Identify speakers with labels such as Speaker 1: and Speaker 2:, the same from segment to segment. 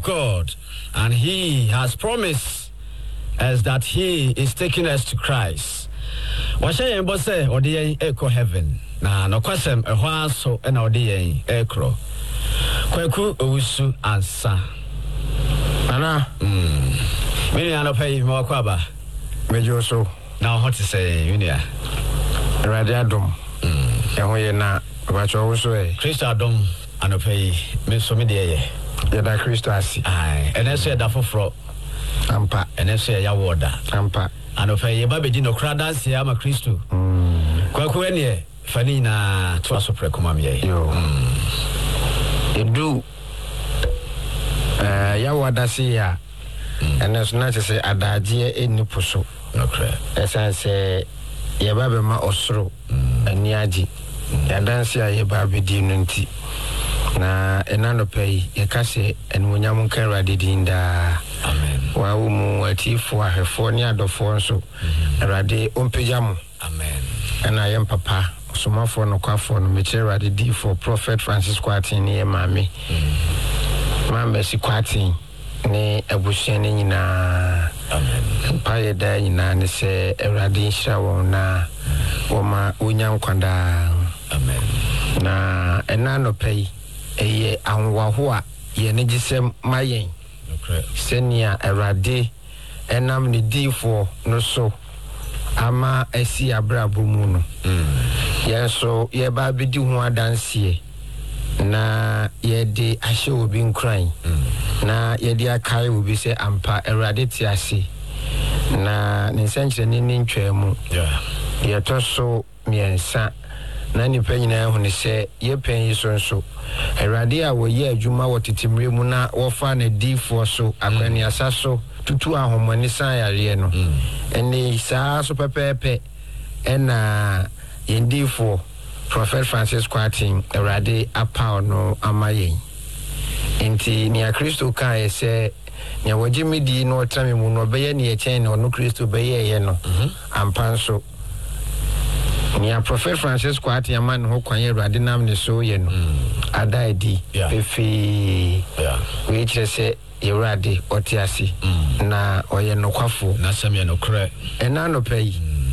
Speaker 1: God, and He has promised us that He is taking us to Christ. Washe yembo se odi eko heaven na no kwasem ehwa so na odi ekro. Kwaku owusu ansa.
Speaker 2: Ana
Speaker 1: Mini anopay mo kwaba.
Speaker 2: Mejo so
Speaker 1: na what to say unia.
Speaker 2: Radiadom. Ehwo ye na bacho owusu
Speaker 1: Christ Adam anopay me so me de ye.
Speaker 2: Ye da Christ asi.
Speaker 1: Ai, enese da foforo.
Speaker 2: Ampa.
Speaker 1: Enese ya woda.
Speaker 2: Ampa.
Speaker 1: Anopay ye ba beji no kra dance ya ma Christo. Kwaku ene fani na to aso prekoma me ye.
Speaker 2: Yo. Edu ya woda si ya. Enes na se adaje enipo so.
Speaker 1: Okay.
Speaker 2: Esanse ye ba be ma osoro ani agi. Ya dance ya ye ba be di no nti. Na enano pay ye kase enwonyam kan rade dinda.
Speaker 1: Amen.
Speaker 2: Wa umu atifo ahefo ni adofo nso. Rade ompejam.
Speaker 1: Amen.
Speaker 2: Ena yem papa somafo no kwafo no meche rade di for Prophet Francis Kwatin ni mame. Mame si Kwatin ni abusia ni nyina.
Speaker 1: Amen.
Speaker 2: Pa ye da nyina ne se rade nhira won na woma onya nkwanda.
Speaker 1: Amen.
Speaker 2: Na enano pay eye anwaho a ye ne gisem mayen.
Speaker 1: Okay.
Speaker 2: Senia erade enam ne difo no so ama asi abrabo mu no. Yenso ye ba bedi ho adanse na ye de ahye obi nkran. Na ye de akai obi se ampa erade ti ase. Na ne senchire ne ntwemu.
Speaker 1: Yeah.
Speaker 2: Ye to so miensa na ni panyina hu ne se ye pen yi so nso erade a wo ye adwuma wo tetemre mu na wo fa na difo so akwani asaso tutu ahomani san yare no ene saa so pepepe ena yendifo Prophet Francis Kwatin erade apa no amayen enti ni a Kristo kan ye se ni wogimedi no trame mu no be ye ne ye chen no Kristo be ye no ampanso ni a Prophet Francis Kwatin man ho kwanye rade nam ne so ye no adaidi fefe we kire se yerade otiasi na oye no kwafo
Speaker 1: na sem ye no kre
Speaker 2: ena no pay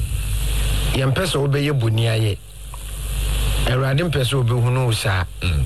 Speaker 2: ye mpese obeye bunia ye erade mpese obehunu usa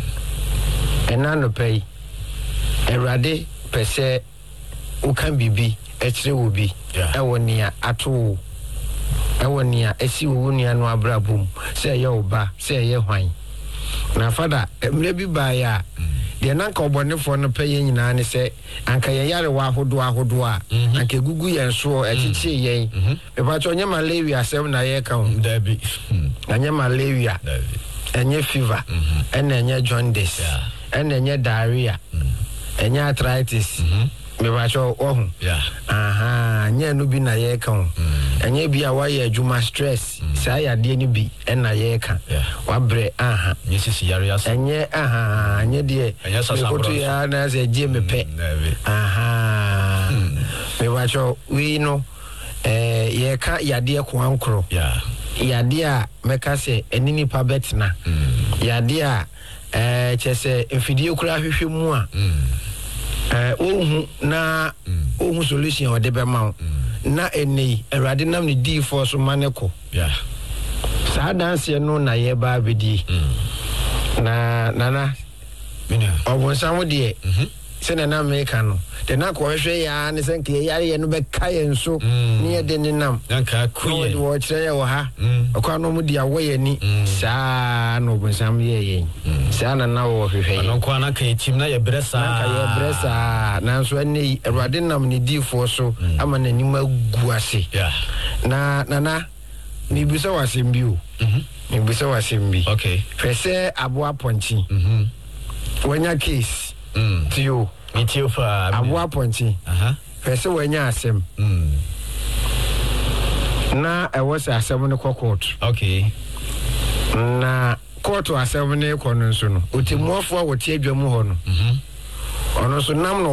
Speaker 2: ena no pay erade pese ukan bibi ekire obi ewonia ato ewonia esi wonia no abrabum se ye oba se ye hwan na fada emre bi ba ya de nanka obonefo no pay nyina ne se anka ye yare wa ahodo a anka gugu yen so echichi yen e ba cho nyama lewi asem na ye ka
Speaker 1: dabi
Speaker 2: anya malaria enye fever enye jaundice enye diarrhea enye arthritis me ba cho ohun anya no bi na ye ka enye bi a wa ye adwuma stress sa ya de ni bi na ye ka wa bre
Speaker 1: nyesisi yare asa
Speaker 2: enye anye de
Speaker 1: koto
Speaker 2: ya na se je mepe me ba cho we no ye ka yade ko ankro yade a meka se enini pa betina yade a chese enfidie kura hwehwe mu a ohun na ohun solution o de be ma na eni erade nam ne di for so maneko sa dance no na ye ba bedi na nana obonsan wo de se na na America no de na ko hwe ya ne senke yare ye no be kaye nso ne ye de ninam
Speaker 1: nanka kuye
Speaker 2: wo kire ye wo ha akwa no mu dia wo ye ni saa no obonsan ye saa na wo hwe
Speaker 1: no kwa na kan tim na ye bresa
Speaker 2: na nso ene erade nam ne di fo so ama na nim agu ase na nana ni bisa wasembi o ni bisa wasembi
Speaker 1: okay
Speaker 2: fese abo aponchi wanya case tio
Speaker 1: mitio fa
Speaker 2: abo aponchi fese wanya asem na ewo se asem ne court
Speaker 1: okay
Speaker 2: na court asem ne ko no nso no otimuofo a wotie adwam ho no ono so nam no